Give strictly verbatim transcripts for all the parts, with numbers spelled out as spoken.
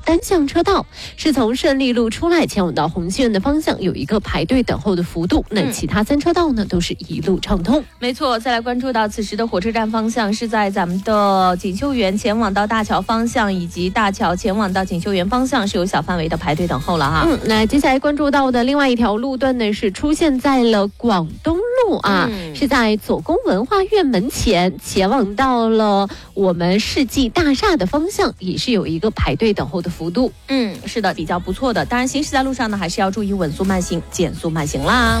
单向车道，是从胜利路出来前往到红线的方向有一个排队等候的幅度，那其他三车道呢都是一路畅通。 没错，再来关注到此时的火车站方向是在咱们的锦绣园前往到大桥方向，以及大桥前往到锦绣园方向是有小范围的排队等候了哈。 嗯，那接下来关注到的另外一条路段呢是出现在了广东路啊、嗯，是在左公文化院门前前往到了我们世纪大厦的方向，也是有一个排队等候的幅度。 嗯，是的，比较不错的。当然行驶在路上呢还是要注意稳速慢行，减速慢行啦。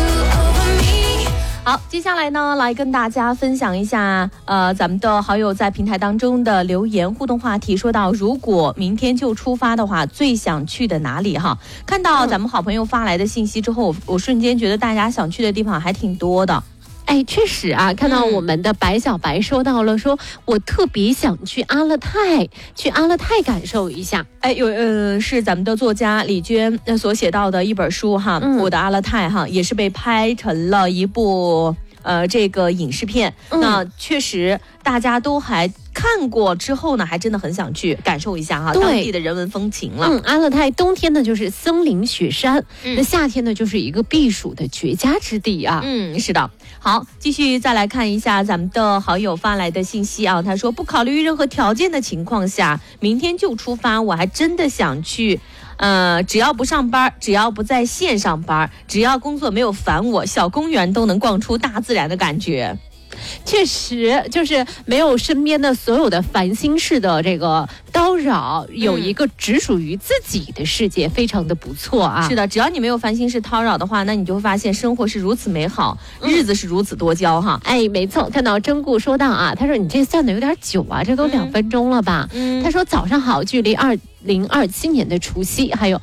好，接下来呢，来跟大家分享一下，呃，咱们的好友在平台当中的留言互动话题，说到如果明天就出发的话，最想去的哪里哈？看到咱们好朋友发来的信息之后，我瞬间觉得大家想去的地方还挺多的。 哎，确实啊，看到我们的白小白说到了，说我特别想去阿勒泰，去阿勒泰感受一下。 哎，有呃，是咱们的作家李娟所写到的一本书哈，嗯、我的阿勒泰哈，也是被拍成了一部呃这个影视片。嗯、那确实大家都还看过之后呢，还真的很想去感受一下哈当地的人文风情了。 嗯，阿勒泰冬天呢就是森林雪山，嗯、那夏天呢就是一个避暑的绝佳之地啊。 嗯，是的。好，继续再来看一下咱们的好友发来的信息啊，他说不考虑任何条件的情况下，明天就出发，我还真的想去。呃，只要不上班，只要不在线上班，只要工作没有烦我，小公园都能逛出大自然的感觉。 确实就是没有身边的所有的烦心事的这个叨扰，有一个只属于自己的世界，非常的不错啊。 是的，只要你没有烦心事叨扰的话，那你就会发现生活是如此美好，日子是如此多娇哈。 哎，没错，看到真顾说到啊，他说你这算的有点久啊，这都两分钟了吧？嗯，他说早上好，距离二零二七年的除夕还有